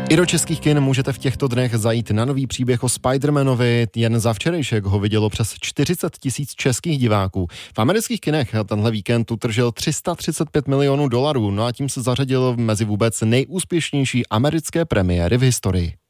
I do českých kin můžete v těchto dnech zajít na nový příběh o Spider-Manovi. Jen za včerejšek ho vidělo přes 40 000 českých diváků. V amerických kinech tenhle víkend utržil $335 milionů, no a tím se zařadil mezi vůbec nejúspěšnější americké premiéry v historii.